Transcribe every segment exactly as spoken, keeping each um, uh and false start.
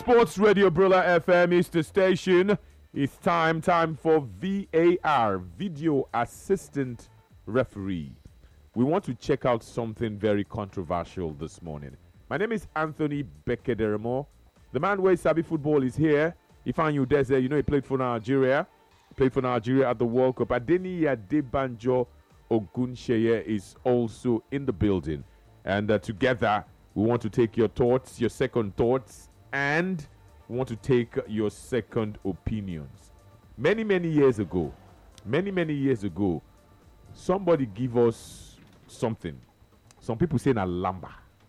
Sports Radio Brula F M is the station. It's time, time for V A R, Video Assistant Referee. We want to check out something very controversial this morning. My name is Anthony Bekederemo. The man who is Sabi Football is here. Ifan Udeze, you know he played for Nigeria. Played for Nigeria at the World Cup. Adeni Adebanjo Ogunsheye is also in the building. And uh, together, we want to take your thoughts, your second thoughts, and we want to take your second opinions. Many, many years ago, many, many years ago, somebody give us something. Some people say na lamba.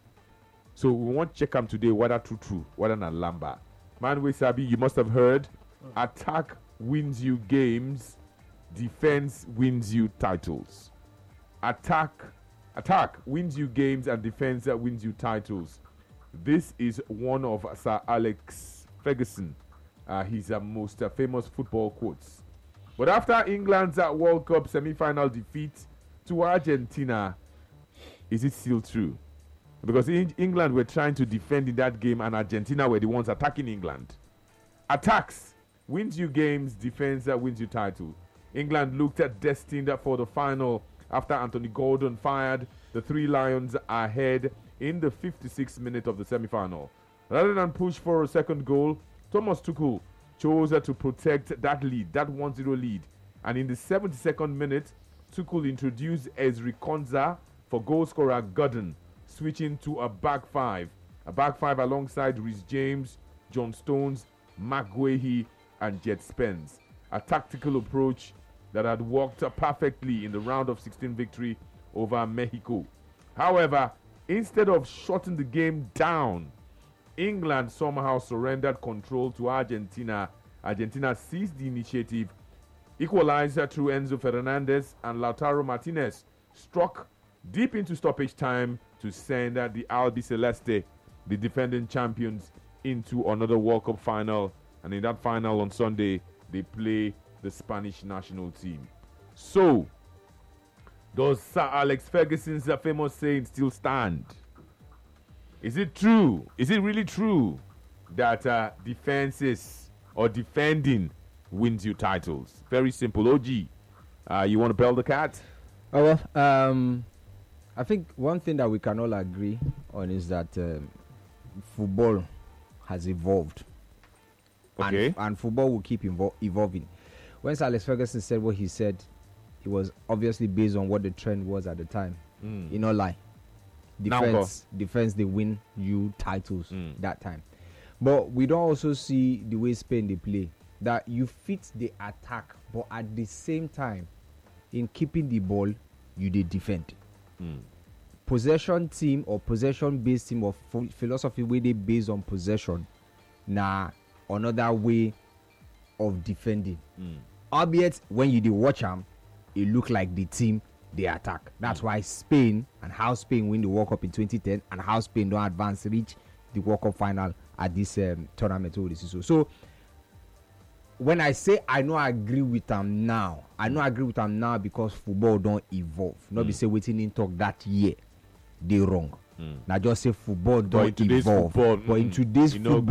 So we want to check them today whether true, true, whether na lamba. Man, we sabi, you must have heard, attack wins you games, defense wins you titles. Attack, attack wins you games, and defense wins you titles. This is one of Sir Alex Ferguson, uh, his uh, most uh, famous football quotes. But after England's uh, World Cup semi-final defeat to Argentina, is it still true? Because in England were trying to defend in that game, and Argentina were the ones attacking England. Attacks wins you games, defense uh, wins you title. England looked at destined for the final after Anthony Gordon fired the Three Lions ahead in the fifty-sixth minute of the semi-final. Rather than push for a second goal, Thomas Tuchel chose to protect that lead, that one zero lead. And in the seventy-second minute, Tuchel introduced Ezri Konza for goalscorer Gordon, switching to a back five. A back five alongside Reece James, John Stones, Mark Guehi, and Jet Spence. A tactical approach that had worked perfectly in the round of sixteen victory over Mexico. However, instead of shutting the game down, England somehow surrendered control to Argentina. Argentina seized the initiative. Equalizer through Enzo Fernandez, and Lautaro Martinez struck deep into stoppage time to send uh, the Albiceleste, the defending champions, into another World Cup final. And in that final on Sunday, they play the Spanish national team. So, does Sir Alex Ferguson's uh, famous saying still stand? Is it true? Is it really true that uh, defenses or defending wins you titles? Very simple. O G, uh, you want to bell the cat? Oh, well, um, I think one thing that we can all agree on is that um, football has evolved. Okay. And, and football will keep evol- evolving. When Sir Alex Ferguson said what he said, it was obviously based on what the trend was at the time. Mm. You know, lie. Defense, defense, they win you titles mm. that time. But we don't also see the way Spain they play. That you fit the attack, but at the same time, in keeping the ball, you did defend. Mm. Possession team or possession-based team or f- philosophy where they based on possession, nah, another way of defending. Mm. Albeit when you do watch them, it look like the team they attack. That's mm. why Spain and how Spain win the World Cup in twenty ten and how Spain don't advance reach the World Cup final at this um, tournament. So, so when I say I don't agree with them now, I don't agree with them now because football don't evolve. Not mm. be say waiting in talk that year, they wrong. Mm. Now just say football don't evolve. Football, but mm, in today's football,